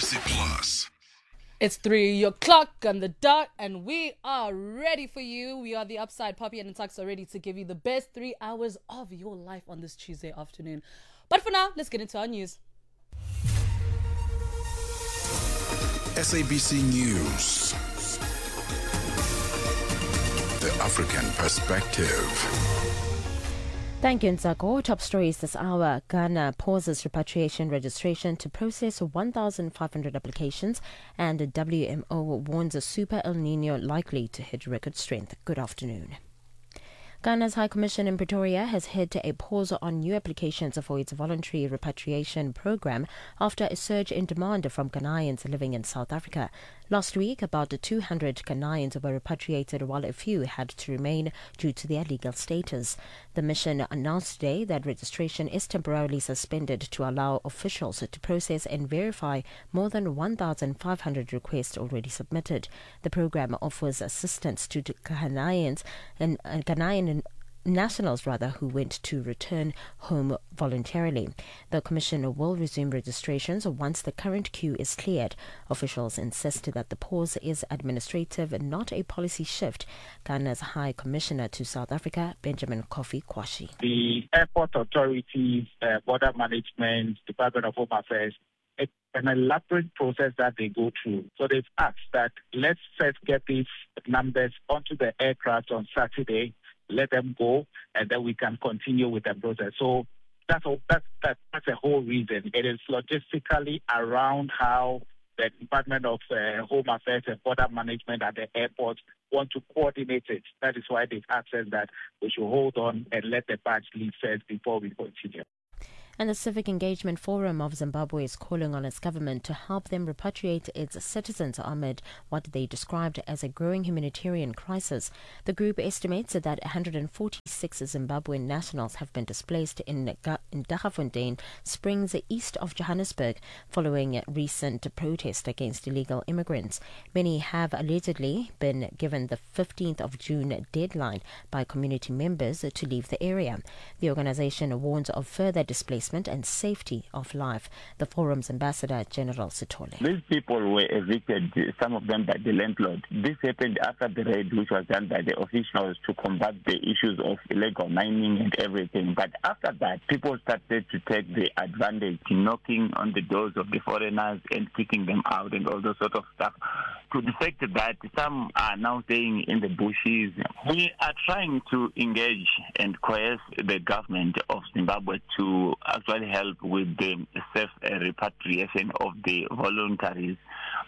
Music Plus. It's 3 o'clock on the dot, and we are ready for you. We are the Upside, Poppy and Tux, are ready to give you the best 3 hours of your life on this Tuesday afternoon. But for now, let's get into our news. SABC News. The African Perspective. Thank you, Nzako. Top stories this hour. Ghana pauses repatriation registration to process 1,500 applications, and the WMO warns a super El Nino likely to hit record strength. Good afternoon. Ghana's High Commission in Pretoria has hit a pause on new applications for its voluntary repatriation program after a surge in demand from Ghanaians living in South Africa. Last week, about 200 Ghanaians were repatriated, while a few had to remain due to their legal status. The mission announced today that registration is temporarily suspended to allow officials to process and verify more than 1,500 requests already submitted. The program offers assistance to Ghanaians and Ghanaian nationals who went to return home voluntarily. The Commission will resume registrations once the current queue is cleared. Officials insisted that the pause is administrative and not a policy shift. Ghana's High Commissioner to South Africa, Benjamin Kofi Kwashi. The airport authorities, border management, Department of Home Affairs, it's an elaborate process that they go through. So they've asked that let's first get these numbers onto the aircraft on Saturday, let them go, and then we can continue with the process. So that's the whole reason. It is logistically around how the Department of Home Affairs and Border Management at the airport want to coordinate it. That is why they've asked us that we should hold on and let the batch leave first before we continue. And the Civic Engagement Forum of Zimbabwe is calling on its government to help them repatriate its citizens amid what they described as a growing humanitarian crisis. The group estimates that 146 Zimbabwean nationals have been displaced in Daggafontein Springs, east of Johannesburg, following recent protest against illegal immigrants. Many have allegedly been given the 15th of June deadline by community members to leave the area. The organization warns of further displacement and safety of life. The forum's ambassador, General Sithole. These people were evicted, some of them by the landlord. This happened after the raid which was done by the officials to combat the issues of illegal mining and everything. But after that, people started to take the advantage, knocking on the doors of the foreigners and kicking them out and all those sort of stuff, to the fact that some are now staying in the bushes. We are trying to engage and coerce the government of Zimbabwe to actually help with the safe repatriation of the voluntaries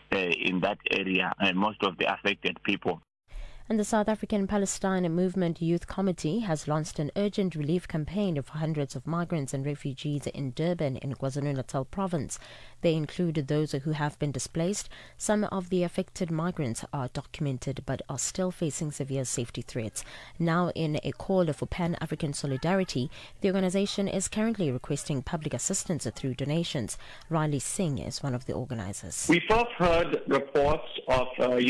in that area and most of the affected people. And the South African Palestine Movement Youth Committee has launched an urgent relief campaign for hundreds of migrants and refugees in Durban in KwaZulu-Natal province. They include those who have been displaced. Some of the affected migrants are documented but are still facing severe safety threats. Now in a call for Pan-African solidarity, the organization is currently requesting public assistance through donations. Riley Singh is one of the organizers. We first heard reports of,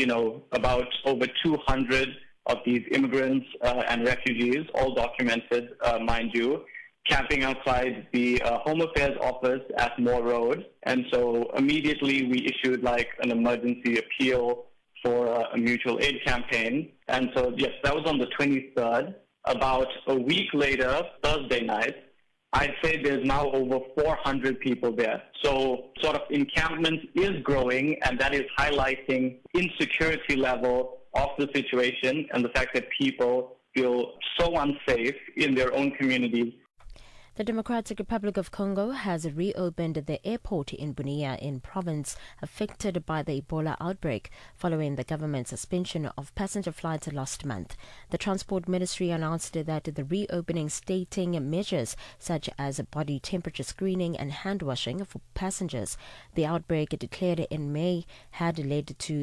about over 200 of these immigrants and refugees, all documented, mind you, camping outside the Home Affairs office at Moore Road. And so immediately we issued an emergency appeal for a mutual aid campaign. And so, yes, that was on the 23rd. About a week later, Thursday night, I'd say there's now over 400 people there. So sort of encampment is growing, and that is highlighting insecurity level of the situation and the fact that people feel so unsafe in their own communities. The Democratic Republic of Congo has reopened the airport in Bunia in province affected by the Ebola outbreak following the government's suspension of passenger flights last month. The Transport Ministry announced that the reopening stating measures such as body temperature screening and hand washing for passengers. The outbreak declared in May had led to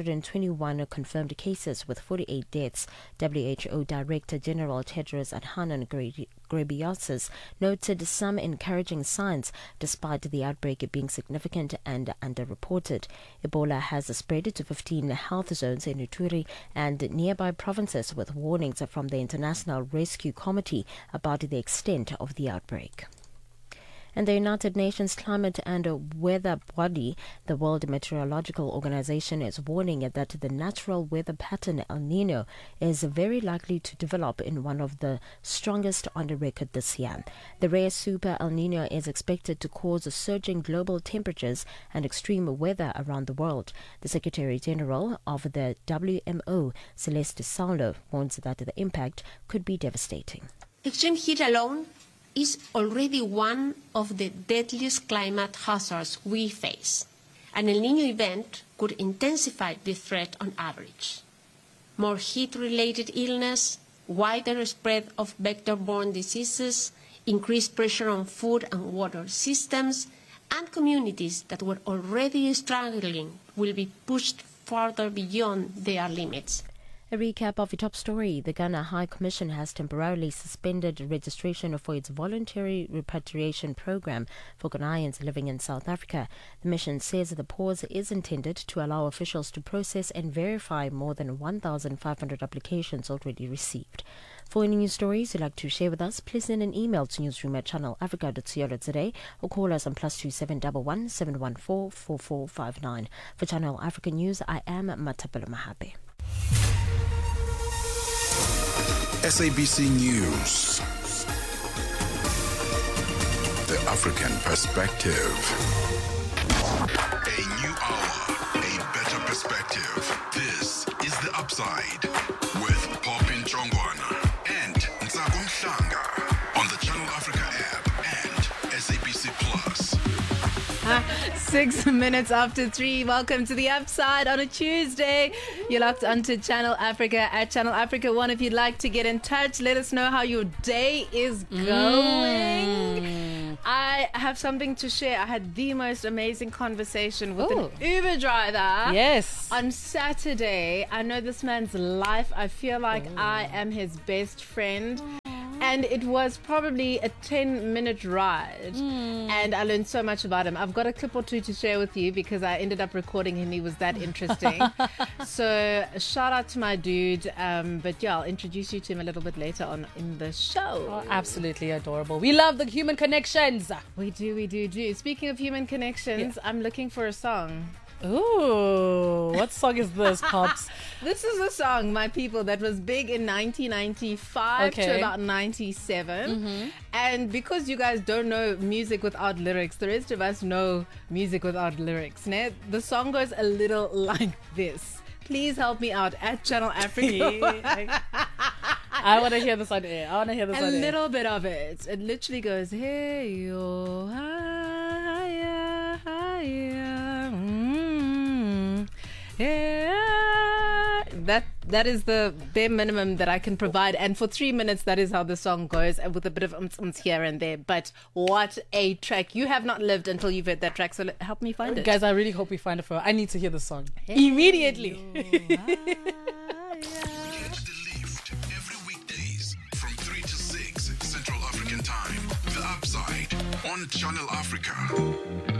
321 confirmed cases with 48 deaths. WHO Director General Tedros Adhanom Ghebreyesus noted some encouraging signs despite the outbreak being significant and underreported. Ebola has spread to 15 health zones in Ituri and nearby provinces, with warnings from the International Rescue Committee about the extent of the outbreak. And the United Nations Climate and Weather Body, the World Meteorological Organization, is warning that the natural weather pattern El Nino is very likely to develop in one of the strongest on the record this year. The rare super El Nino is expected to cause surging global temperatures and extreme weather around the world. The Secretary General of the WMO, Celeste Saulo, warns that the impact could be devastating. Extreme heat alone is already one of the deadliest climate hazards we face. An El Niño event could intensify the threat on average. More heat-related illness, wider spread of vector-borne diseases, increased pressure on food and water systems, and communities that were already struggling will be pushed further beyond their limits. A recap of the top story. The Ghana High Commission has temporarily suspended registration for its voluntary repatriation program for Ghanaians living in South Africa. The mission says the pause is intended to allow officials to process and verify more than 1,500 applications already received. For any news stories you'd like to share with us, please send an email to newsroom@channelafrica.co.za or call us on +2711 714 4459. For Channel Africa News, I am Matapelo Mahape. SABC News. The African Perspective. A new hour, a better perspective. This is The Upside with Popin Chongwana and Ntsako Mhlanga on the Channel Africa app and SABC Plus. 6 minutes after 3. Welcome to The Upside on a Tuesday. You're locked onto Channel Africa at Channel Africa 1. If you'd like to get in touch, let us know how your day is going. I have something to share. I had the most amazing conversation with an Uber driver. Yes. On Saturday. I know this man's life. I feel like I am his best friend. And it was probably a 10-minute ride. And I learned so much about him. I've got a clip or two to share with you because I ended up recording him. He was that interesting. So shout out to my dude. But yeah, I'll introduce you to him a little bit later on in the show. Oh, absolutely adorable. We love the human connections. We do. Speaking of human connections, I'm looking for a song. Ooh, what song is this, Pops? This is a song, my people, that was big in 1995 to about 97. And because you guys don't know music without lyrics, the rest of us know music without lyrics. Ne? The song goes a little like this. Please help me out at Channel Africa. I want to hear this on air. A little bit of it. It literally goes, hey, yo, hiya, hiya. Yeah. That is the bare minimum that I can provide, and for 3 minutes that is how the song goes, and with a bit of here and there. But what a track. You have not lived until you've heard that track, so help me find it, guys. I really hope we find it. I need to hear the song immediately. Catch the lift every weekdays from 3 to 6 Central African Time. The Upside on Channel Africa.